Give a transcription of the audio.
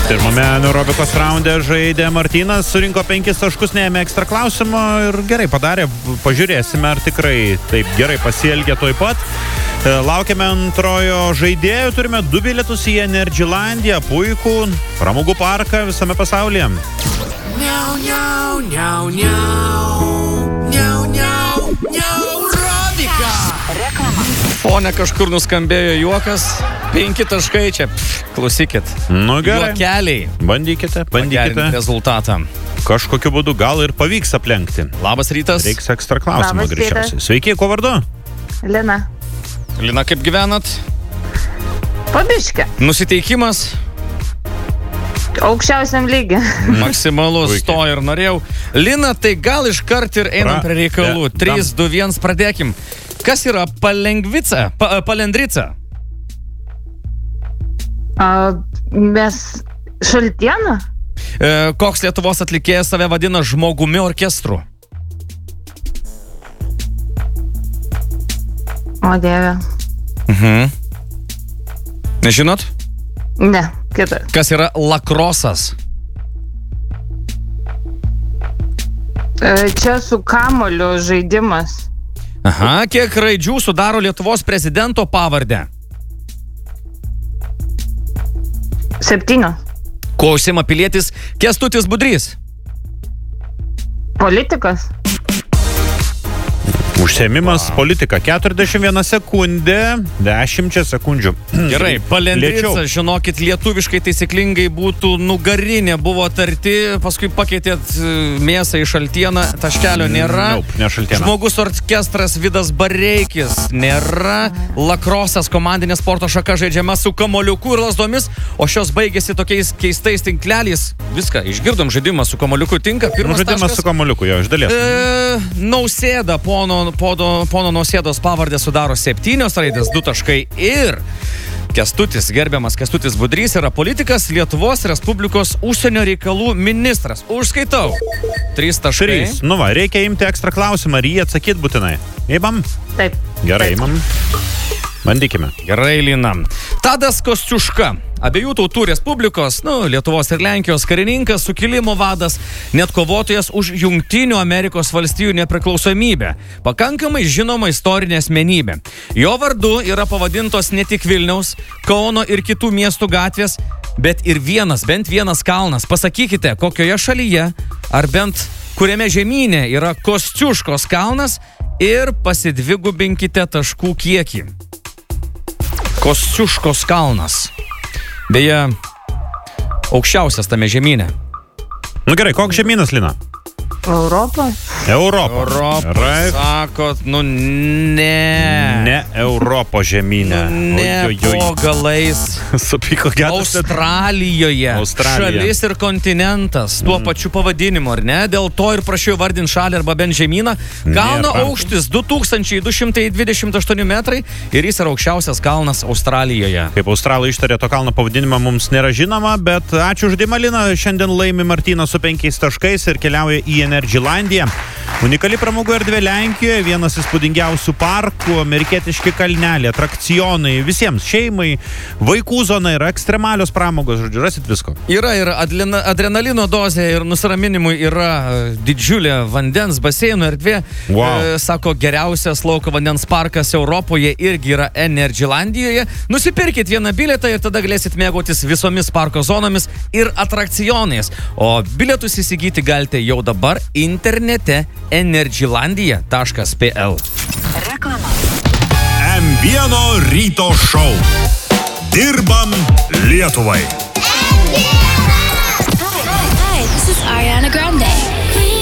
Pirmame aerobikos raunde žaidė Martynas, surinko 5 taškus, neėmė ekstra klausimo ir gerai padarė. Pažiūrėsime, ar tikrai taip gerai pasielgė tuoj pat. Laukiame antrojo žaidėjų, turime 2 bilietus į Energylandiją, puikų pramogų parką visame pasaulyje. Niau, niau, niau, niau, niau, niau, niau, Robika. Reklama. Fone kažkur nuskambėjo juokas, 5 taškai čia, klausykit. Nu gerai. Juokeliai. Bandykite. Pagerinti rezultatą. Kažkokiu būdu gal ir pavyks aplenkti. Labas rytas. Reiks ekstra klausimą Labas greičiausiai. Sveiki, kuo vardu? Lina. Lina, kaip gyvenat? Pabiškė. Nusiteikimas? Aukščiausiam lygiai. Maksimalus, Puikiai. to ir norėjau. Lina, tai gal iškart ir einam prie reikalų. 3, 2, 1, pradėkim. Kas yra palengvica? Palendrica? Mes šaltieną? Koks Lietuvos atlikėjas save vadina žmogumi orkestru? O dieve. Nežinot? Ne, kitas. Kas yra lakrosas? Čia su kamoliu žaidimas. Aha, kiek raidžių sudaro Lietuvos prezidento pavardę? 7. Kuo užsiima pilietis Kęstutis Budrys? Politikas. Užsiėmimas politika. 41 sekundė, 10 sekundžių. Gerai, palendrica, Lėčiau. žinokit, lietuviškai taisyklingai būtų nugarinė, buvo tarti, paskui pakeitėt mėsą į šaltieną, taškelio nėra. Nope, ne šaltiena. Žmogus orkestras Vidas Bareikis nėra. Lakrosas, komandinė sporto šaka, žaidžiama su kamoliuku ir lasdomis, o šios baigėsi tokiais keistais tinkleliais. Viską, išgirdom, žaidimas su kamoliuku tinka. Pirmas Žaidimas taškas. su kamuoliuku, jo, iš dalies. Nausėda, pono Nausėdos pavardė sudaro 7 raidės, 2 taškai ir Kęstutis, gerbiamas Kęstutis Budrys yra politikas, Lietuvos Respublikos užsienio reikalų ministras. Užskaitau. 3 taškai. 3. Nu va, reikia imti ekstra klausimą ir jį atsakyti būtinai. Įmam? Taip. Gerai, Taip. imam. Bandykime. Gerai, Lina. Tadas Kosciuška, abiejų tautų Respublikos, Lietuvos ir Lenkijos karininkas, sukilimo vadas, net kovotojas už Jungtinių Amerikos valstijų nepriklausomybę. Pakankamai žinoma istorinė asmenybė. Jo vardu yra pavadintos ne tik Vilniaus, Kauno ir kitų miestų gatvės, bet ir bent vienas kalnas. Pasakykite, kokioje šalyje ar bent kuriame žemyne yra Kosciuškos kalnas ir pasidvigubinkite taškų kiekį. Kosciuškos kalnas. Beje, aukščiausias tame žemyne. Nu gerai, koks žemynas, Lina? Europa. Europa. Right. Sakot, ne. Ne Europo žemynė. Ne po galais. Supyko gedas. Australijoje. Šalis ir kontinentas. Tuo pačiu pavadinimu, ar ne? Dėl to ir prašiau vardinti šalį arba bent žemyną. Kalno aukštis 2228 metrai ir jis yra aukščiausias kalnas Australijoje. Kaip australai ištarė to kalno pavadinimą, mums nėra žinoma, bet ačiū už žaidimą, Lina. Šiandien laimi Martynas su 5 taškais ir keliauja į Energylandiją. Unikali pramogų erdvė Lenkijoje, vienas įspūdingiausių parkų, amerikietiški kalneliai, atrakcionai, visiems šeimai, vaikų zona yra ekstremalios pramogos, žodžiu, rasit visko. Yra ir adrenalino dozė ir nusiraminimui yra didžiulė vandens baseinų erdvė. Wow. Sako, geriausias lauko vandens parkas Europoje irgi yra Energylandijoje. Nusipirkit vieną bilietą ir tada galėsit mėgautis visomis parko zonomis ir atrakcionais. O bilietus įsigyti galite jau dabar internete energylandija.pl. Reklama. M1 ryto šou. Dirbam Lietuvai. Hi, this is Ariana Grande.